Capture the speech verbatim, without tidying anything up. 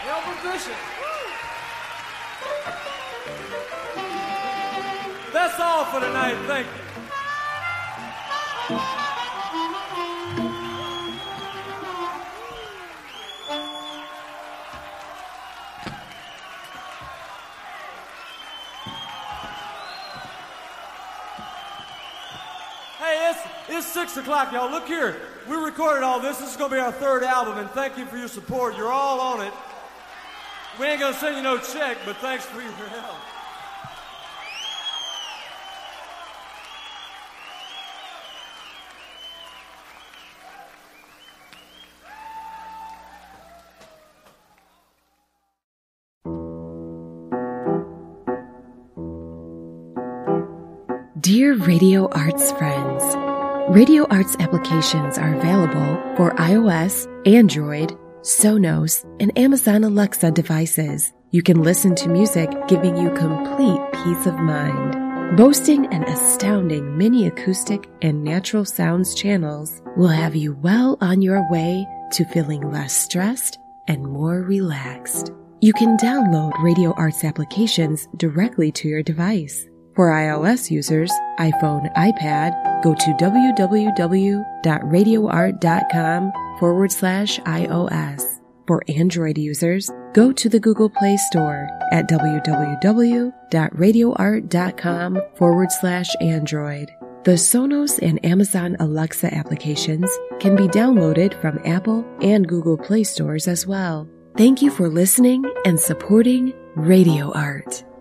Elmer Bishop. That's all for tonight. Thank you. Hey, it's, it's six o'clock, y'all. Look here. We recorded all this. This is going to be our third album, and thank you for your support. You're all on it. We ain't going to send you no check, but thanks for your help. Dear Radio Arts friends, Radio Arts applications are available for iOS, Android, Sonos, and Amazon Alexa devices. You can listen to music giving you complete peace of mind. Boasting an astounding mini acoustic and natural sounds channels will have you well on your way to feeling less stressed and more relaxed. You can download Radio Arts applications directly to your device. For iOS users, iPhone, iPad, go to www.radioart.com forward slash iOS. For Android users, go to the Google Play Store at www.radioart.com forward slash Android. The Sonos and Amazon Alexa applications can be downloaded from Apple and Google Play stores as well. Thank you for listening and supporting Radio Art.